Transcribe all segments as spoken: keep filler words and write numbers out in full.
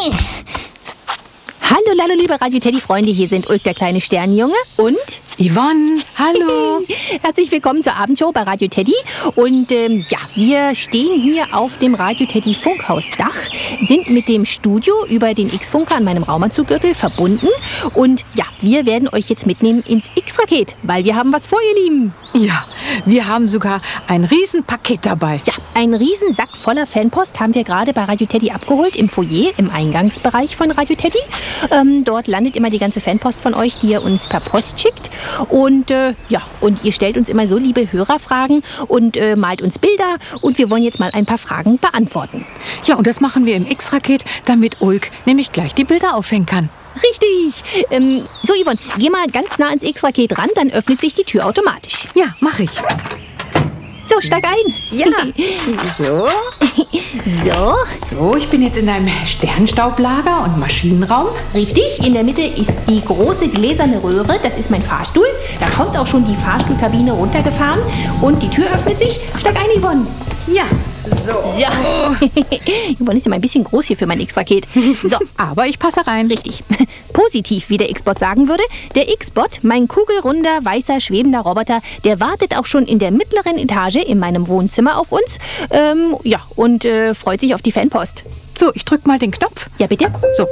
Hallo, hallo, liebe Radio Teddy-Freunde, hier sind Ulk, der kleine Sternenjunge und Yvonne, hallo. Herzlich willkommen zur Abendshow bei Radio Teddy. Und ähm, ja, wir stehen hier auf dem Radio Teddy Funkhausdach, sind mit dem Studio über den X-Funker an meinem Raumanzuggürtel verbunden. Und ja, wir werden euch jetzt mitnehmen ins X-Raket, weil wir haben was vor, ihr Lieben. Ja, wir haben sogar ein Riesenpaket dabei. Ja, einen Riesensack voller Fanpost haben wir gerade bei Radio Teddy abgeholt im Foyer, im Eingangsbereich von Radio Teddy. Ähm, dort landet immer die ganze Fanpost von euch, die ihr uns per Post schickt. Und äh, ja, und ihr stellt uns immer so liebe Hörerfragen und äh, malt uns Bilder. Und wir wollen jetzt mal ein paar Fragen beantworten. Ja, und das machen wir im X-Raket, damit Ulk nämlich gleich die Bilder aufhängen kann. Richtig. Ähm, so, Yvonne, geh mal ganz nah ans X-Raket ran, dann öffnet sich die Tür automatisch. Ja, mach ich. So, steig ein. Ja. So. So. So, ich bin jetzt in einem Sternstaublager und Maschinenraum. Richtig, in der Mitte ist die große gläserne Röhre, das ist mein Fahrstuhl. Da kommt auch schon die Fahrstuhlkabine runtergefahren und die Tür öffnet sich. Steig ein, Yvonne. Ja. So. Ja. Yvonne ist immer ein bisschen groß hier für mein X-Raket. So. Aber ich passe rein. Richtig. Positiv, wie der X-Bot sagen würde. Der X-Bot, mein kugelrunder, weißer, schwebender Roboter, der wartet auch schon in der mittleren Etage in meinem Wohnzimmer auf uns. Ähm, ja, und äh, freut sich auf die Fanpost. So, ich drück mal den Knopf. Ja, bitte. So.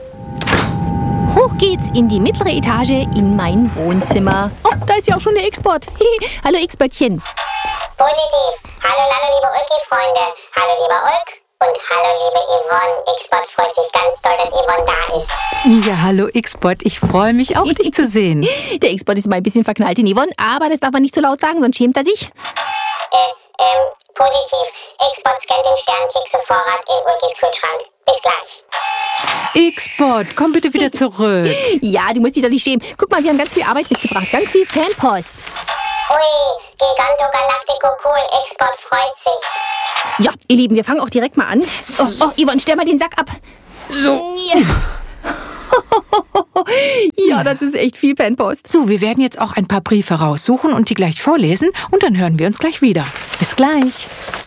Hoch geht's in die mittlere Etage in mein Wohnzimmer. Oh, da ist ja auch schon der X-Bot. Hallo, X-Böttchen. Positiv. Hallo, hallo, liebe Ulki-Freunde. Hallo, lieber Ulk. Und hallo, liebe Yvonne. X-Bot freut sich ganz doll, dass Yvonne da ist. Ja, hallo X-Bot. Ich freue mich auch, dich zu sehen. Der X-Bot ist mal ein bisschen verknallt in Yvonne, aber das darf man nicht so laut sagen, sonst schämt er sich. Äh, ähm, positiv. X-Bot scannt den Sternkeksevorrat in Ulkis Kühlschrank. Bis gleich. X-Bot, komm bitte wieder zurück. Ja, du musst dich doch nicht schämen. Guck mal, wir haben ganz viel Arbeit mitgebracht, ganz viel Fanpost. Ui, Giganto Galactico cool. X-Bot freut sich. Ja, ihr Lieben, wir fangen auch direkt mal an. Oh, oh, Yvonne, stell mal den Sack ab. So. Ja. Ja, das ist echt viel Fanpost. So, wir werden jetzt auch ein paar Briefe raussuchen und die gleich vorlesen und dann hören wir uns gleich wieder. Bis gleich.